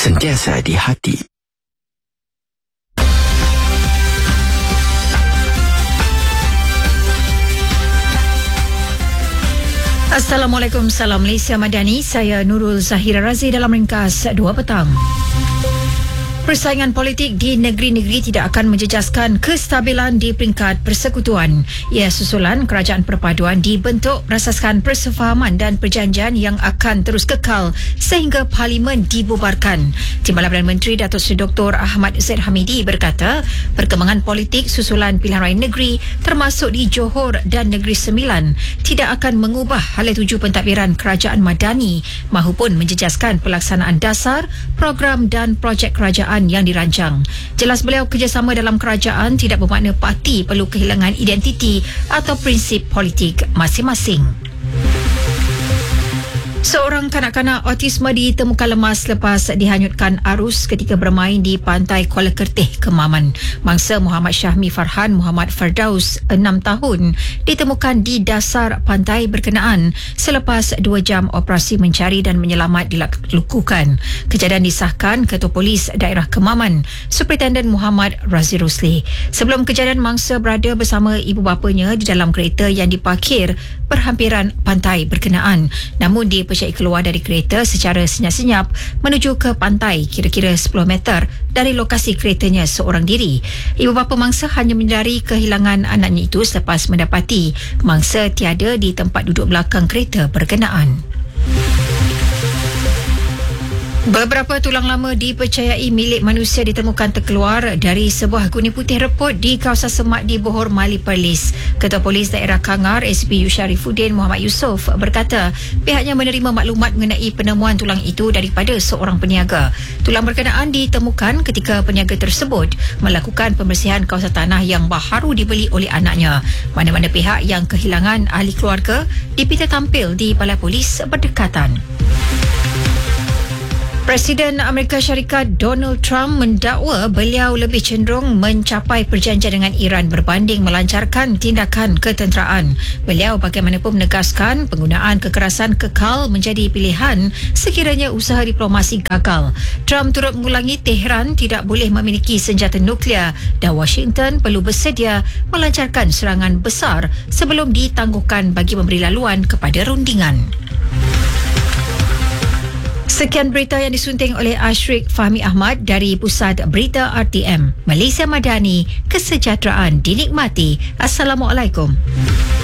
sentiasa di hati. Assalamualaikum, salam Malaysia Madani. Saya Nurul Zahira Razi dalam ringkas 2 petang. Persaingan politik di negeri-negeri tidak akan menjejaskan kestabilan di peringkat persekutuan. Ia susulan kerajaan perpaduan dibentuk berasaskan persefahaman dan perjanjian yang akan terus kekal sehingga Parlimen dibubarkan. Timbalan Perdana Menteri Datuk Seri Dr. Ahmad Zaid Hamidi berkata, perkembangan politik susulan pilihan raya negeri termasuk di Johor dan Negeri Sembilan tidak akan mengubah hala tuju pentadbiran kerajaan madani mahupun menjejaskan pelaksanaan dasar, program dan projek kerajaan yang dirancang. Jelas beliau, kerjasama dalam kerajaan tidak bermakna parti perlu kehilangan identiti atau prinsip politik masing-masing. Seorang kanak-kanak autisme ditemukan lemas lepas dihanyutkan arus ketika bermain di pantai Kuala Kerteh, Kemaman. Mangsa Muhammad Syahmi Farhan Muhammad Fardaus, 6 tahun, ditemukan di dasar pantai berkenaan selepas 2 jam operasi mencari dan menyelamat dilakukan. Kejadian disahkan Ketua Polis Daerah Kemaman, Superintendent Muhammad Razi Rosli. Sebelum kejadian, mangsa berada bersama ibu bapanya di dalam kereta yang diparkir berhampiran pantai berkenaan. Namun dipercayai keluar dari kereta secara senyap-senyap menuju ke pantai kira-kira 10 meter dari lokasi keretanya seorang diri. Ibu bapa mangsa hanya menyedari kehilangan anaknya itu selepas mendapati mangsa tiada di tempat duduk belakang kereta berkenaan. Beberapa tulang lama dipercayai milik manusia ditemukan terkeluar dari sebuah guni putih reput di kawasan Semak di Bohor, Mali Perlis. Ketua Polis Daerah Kangar SP Yusyarifuddin Muhammad Yusof berkata pihaknya menerima maklumat mengenai penemuan tulang itu daripada seorang peniaga. Tulang berkenaan ditemukan ketika peniaga tersebut melakukan pembersihan kawasan tanah yang baharu dibeli oleh anaknya. Mana-mana pihak yang kehilangan ahli keluarga dipinta tampil di Balai Polis berdekatan. Presiden Amerika Syarikat Donald Trump mendakwa beliau lebih cenderung mencapai perjanjian dengan Iran berbanding melancarkan tindakan ketenteraan. Beliau bagaimanapun menegaskan penggunaan kekerasan kekal menjadi pilihan sekiranya usaha diplomasi gagal. Trump turut mengulangi Tehran tidak boleh memiliki senjata nuklear dan Washington perlu bersedia melancarkan serangan besar sebelum ditangguhkan bagi memberi laluan kepada rundingan. Sekian berita yang disunting oleh Ashrik Fahmi Ahmad dari Pusat Berita RTM. Malaysia Madani, kesejahteraan dinikmati. Assalamualaikum.